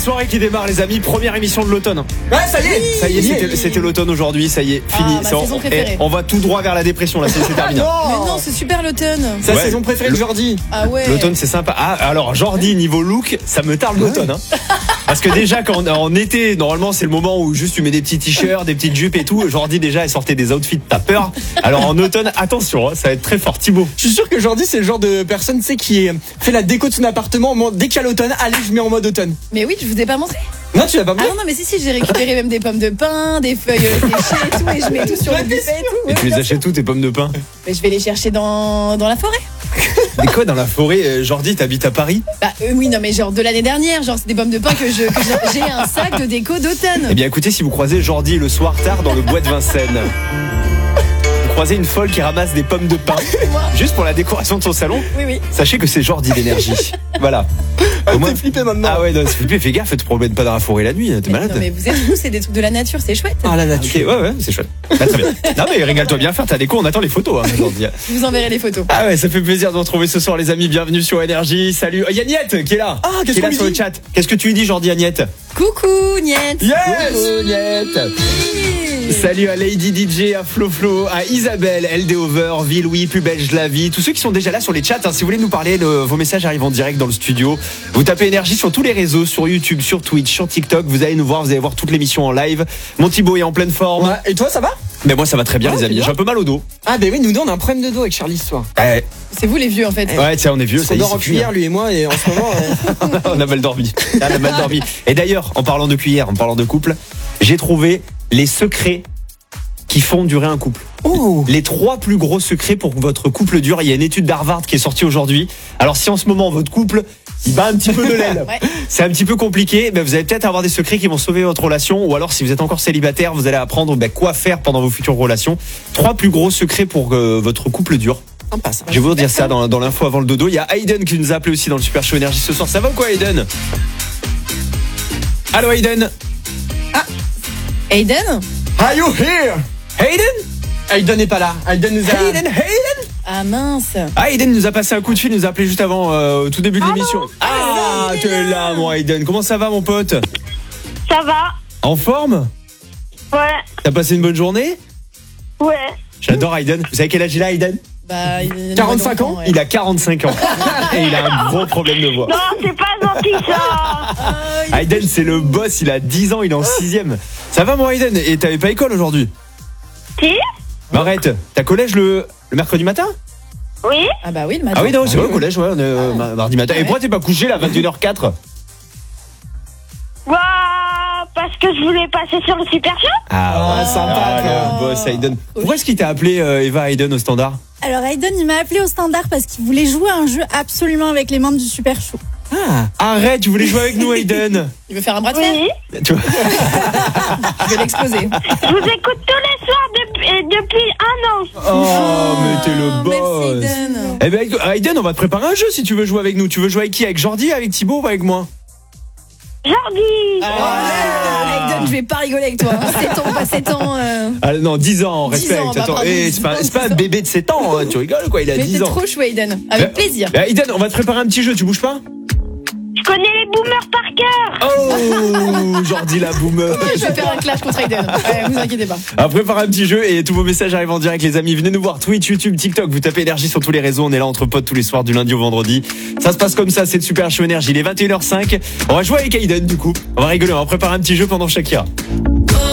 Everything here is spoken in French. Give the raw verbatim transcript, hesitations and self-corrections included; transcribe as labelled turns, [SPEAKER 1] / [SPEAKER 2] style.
[SPEAKER 1] soirée qui démarre, les amis. Première émission de l'automne.
[SPEAKER 2] Ouais, ça y est.
[SPEAKER 1] Oui. Ça y est, c'était, c'était l'automne aujourd'hui. Ça y est, fini.
[SPEAKER 3] Ah, ma
[SPEAKER 1] C'est,
[SPEAKER 3] saison
[SPEAKER 1] on,
[SPEAKER 3] préférée.
[SPEAKER 1] on va tout droit vers la dépression là. C'est, c'est terminé.
[SPEAKER 3] Mais non, c'est super l'automne.
[SPEAKER 2] C'est la
[SPEAKER 1] Ouais.
[SPEAKER 2] saison préférée de Jordi.
[SPEAKER 3] Ah ouais.
[SPEAKER 1] L'automne, c'est sympa. Ah, alors Jordi, niveau look, ça me tarde l'automne. Hein. Parce que déjà, quand en été, normalement, c'est le moment où juste tu mets des petits t-shirts, des petites jupes et tout. Jordi, déjà, elle sortait des outfits, t'as peur. Alors en automne, attention, hein, ça va être très fort. Thibaut.
[SPEAKER 2] Je suis sûr que Jordi, c'est le genre de personne, tu sais, qui fait la déco de son appartement au moment- dès qu'il y a l'automne. Allez, je mets en mode automne.
[SPEAKER 3] Mais oui, je vous ai pas montré.
[SPEAKER 2] Non, tu l'as pas
[SPEAKER 3] Ah
[SPEAKER 2] montré.
[SPEAKER 3] non, non, mais si, si, j'ai récupéré même des pommes de pin, des feuilles euh, séchées et tout, et je mets tout sur le buffet et tout.
[SPEAKER 1] Et
[SPEAKER 3] Ouais,
[SPEAKER 1] tu les
[SPEAKER 3] bien
[SPEAKER 1] achètes où tes pommes de pin?
[SPEAKER 3] sûr. Mais je vais les chercher dans, dans la forêt.
[SPEAKER 1] Mais quoi, dans la forêt, euh, Jordi, t'habites à Paris?
[SPEAKER 3] Bah euh, oui, non, mais genre de l'année dernière, genre c'est des pommes de pin que je, que j'ai- j'ai un sac de déco d'automne.
[SPEAKER 1] Eh bien écoutez, si vous croisez Jordi le soir tard dans le bois de Vincennes, vous croisez une folle qui ramasse des pommes de pin
[SPEAKER 3] Moi.
[SPEAKER 1] juste pour la décoration de son salon,
[SPEAKER 3] Oui, oui.
[SPEAKER 1] sachez que c'est Jordi d'énergie. Voilà.
[SPEAKER 2] Ah,
[SPEAKER 1] Au moins-
[SPEAKER 2] t'es flippé maintenant.
[SPEAKER 1] Ah ouais, non, s'il vous plaît, fais gaffe, te promène pas dans la forêt la nuit, t'es
[SPEAKER 3] Mais,
[SPEAKER 1] malade.
[SPEAKER 3] non, mais vous êtes fous, c'est des trucs de la nature, c'est chouette.
[SPEAKER 2] Ah, la
[SPEAKER 1] Ok,
[SPEAKER 2] nature.
[SPEAKER 1] ouais, ouais, c'est chouette. Ah, très bien. Non mais régale-toi bien, faire ta déco, on attend les photos, hein, Jordi.
[SPEAKER 3] Je vous enverrai les photos.
[SPEAKER 1] Ah ouais, ça fait plaisir de vous retrouver ce soir les amis, bienvenue sur Énergie. Salut. Il y a Niette qui est là.
[SPEAKER 2] Ah, qu'est-ce
[SPEAKER 1] qui est là
[SPEAKER 2] qu'on lui
[SPEAKER 1] sur le
[SPEAKER 2] dit
[SPEAKER 1] chat. Qu'est-ce que tu lui dis Jordi à Niette?
[SPEAKER 3] Coucou, Niette.
[SPEAKER 1] Yes Coucou, Niette. Salut à Lady D J, à Flo Flo, à Isabelle, L D Over, Villouis, Plus Belge la vie, tous ceux qui sont déjà là sur les chats. Hein, si vous voulez nous parler, le, vos messages arrivent en direct dans le studio. Vous tapez Énergie sur tous les réseaux, sur YouTube, sur Twitch, sur TikTok. Vous allez nous voir, vous allez voir toute l'émission en live. Mon Thibaut est en pleine forme.
[SPEAKER 2] Ouais. Et toi, ça va?
[SPEAKER 1] Mais moi ça va très bien
[SPEAKER 2] Ouais,
[SPEAKER 1] les amis.
[SPEAKER 2] c'est bien.
[SPEAKER 1] J'ai un peu mal au dos.
[SPEAKER 2] Ah, ben oui, nous deux, on a un problème de dos avec Charlie ce soir.
[SPEAKER 1] Ouais,
[SPEAKER 3] C'est vous les vieux en fait.
[SPEAKER 1] ouais tiens, on est vieux.
[SPEAKER 2] Parce
[SPEAKER 1] Ça
[SPEAKER 2] qu'on
[SPEAKER 1] y est,
[SPEAKER 2] dort en
[SPEAKER 1] c'est fini,
[SPEAKER 2] cuillère, lui et moi, et en ce moment. euh,
[SPEAKER 1] on a mal dormi. On a mal dormi. Et d'ailleurs, en parlant de cuillère, en parlant de couple, j'ai trouvé les secrets qui font durer un couple.
[SPEAKER 2] Oh.
[SPEAKER 1] Les trois plus gros secrets pour que votre couple dure. Il y a une étude d'Harvard qui est sortie aujourd'hui. Alors si en ce moment votre couple il bat un petit peu de l'aile,
[SPEAKER 3] Ouais.
[SPEAKER 1] c'est un petit peu compliqué, ben vous allez peut-être avoir des secrets qui vont sauver votre relation. Ou alors si vous êtes encore célibataire, vous allez apprendre ben, quoi faire pendant vos futures relations. Trois plus gros secrets pour que votre couple dure.
[SPEAKER 2] Sympa, ça.
[SPEAKER 1] Je vais vous dire ça dans, dans l'info avant le dodo. Il y a Aiden qui nous a appelé aussi dans le Super Show Énergie ce soir. Ça va ou quoi Aiden? Allô Aiden?
[SPEAKER 3] Aiden.
[SPEAKER 2] Are you here?
[SPEAKER 1] Aiden?
[SPEAKER 2] Aiden n'est pas là. Aiden nous a.
[SPEAKER 1] Aiden, Aiden?
[SPEAKER 3] Ah mince.
[SPEAKER 1] Ah, Aiden nous a passé un coup de fil, il nous a appelé juste avant, euh, au tout début de l'émission. Ah,
[SPEAKER 3] il est
[SPEAKER 1] tu es
[SPEAKER 3] là.
[SPEAKER 1] là, mon Aiden. Comment ça va, mon pote?
[SPEAKER 4] Ça va?
[SPEAKER 1] En forme?
[SPEAKER 4] Ouais,
[SPEAKER 1] T'as passé une bonne journée?
[SPEAKER 4] ouais.
[SPEAKER 1] J'adore Aiden. Vous savez quel âge il a, Aiden?
[SPEAKER 3] Bah, il-
[SPEAKER 2] quarante-cinq ans,
[SPEAKER 3] ouais.
[SPEAKER 1] Il a quarante-cinq ans. Et il a un gros problème de voix.
[SPEAKER 4] Non, c'est pas gentil ça.
[SPEAKER 3] Ah, il-
[SPEAKER 1] Aiden, c'est le boss, il a dix ans, il est en sixième. Ça va, mon Aiden? Et t'avais pas école aujourd'hui?
[SPEAKER 4] Si?
[SPEAKER 1] Bah, arrête, t'as collège le, le mercredi matin?
[SPEAKER 4] Oui?
[SPEAKER 3] Ah bah oui, le matin.
[SPEAKER 1] Ah oui, non, c'est vrai, au collège, ouais, on est, euh, ma- mardi matin. Et
[SPEAKER 3] Ouais.
[SPEAKER 1] pourquoi t'es pas couché là, vingt et une heures quatre?
[SPEAKER 4] Bah, parce que je voulais passer sur le Super Show.
[SPEAKER 1] Ah,
[SPEAKER 2] Ah, sympa,
[SPEAKER 1] ah,
[SPEAKER 2] toi.
[SPEAKER 1] le boss Aiden. Pourquoi est-ce qu'il t'a appelé euh, Eva Aiden au standard?
[SPEAKER 5] Alors Aiden, il m'a appelé au standard parce qu'il voulait jouer à un jeu absolument avec les membres du Super Show.
[SPEAKER 2] Ah.
[SPEAKER 1] Arrête, tu voulais jouer avec nous, Aiden?
[SPEAKER 3] Il veut faire un bras de fer.
[SPEAKER 4] Oui.
[SPEAKER 1] Tu vois.
[SPEAKER 3] Il veut l'exploser.
[SPEAKER 4] Je vous écoute tous les soirs depuis, euh, depuis un an.
[SPEAKER 1] Oh, mais t'es le
[SPEAKER 3] Ah,
[SPEAKER 1] boss.
[SPEAKER 3] Merci Aiden.
[SPEAKER 1] Eh ben, Aiden, on va te préparer un jeu si tu veux jouer avec nous. Tu veux jouer avec qui? Avec Jordi, avec Thibaut ou avec moi?
[SPEAKER 4] Jordi.
[SPEAKER 3] Ah, Aiden, je vais pas rigoler avec toi. sept ans, pas sept ans. euh.
[SPEAKER 1] Ah non, dix ans,
[SPEAKER 3] dix
[SPEAKER 1] respecte.
[SPEAKER 3] ans, bah,
[SPEAKER 1] Attends,
[SPEAKER 3] pardon,
[SPEAKER 1] eh,
[SPEAKER 3] dix
[SPEAKER 1] c'est pas,
[SPEAKER 3] ans,
[SPEAKER 1] c'est pas un
[SPEAKER 3] dix ans.
[SPEAKER 1] bébé de sept ans, hein. Tu rigoles quoi, il a
[SPEAKER 3] Mais
[SPEAKER 1] dix
[SPEAKER 3] t'es
[SPEAKER 1] ans.
[SPEAKER 3] trop chou Aiden. Avec plaisir.
[SPEAKER 1] Eh, Aiden, on va te préparer un petit jeu, tu bouges pas?
[SPEAKER 4] Je connais les boomers par cœur.
[SPEAKER 1] Oh, Jordi la boomer.
[SPEAKER 3] Je vais faire un clash contre Aiden. Ouais, vous inquiétez pas.
[SPEAKER 1] On prépare un petit jeu et tous vos messages arrivent en direct, les amis. Venez nous voir, Twitch, YouTube, TikTok. Vous tapez Énergie sur tous les réseaux. On est là entre potes tous les soirs du lundi au vendredi. Ça se passe comme ça, c'est le Super Show Énergie. Il est vingt et une heures cinq. On va jouer avec Aiden du coup. On va rigoler, on va préparer un petit jeu pendant Shakira.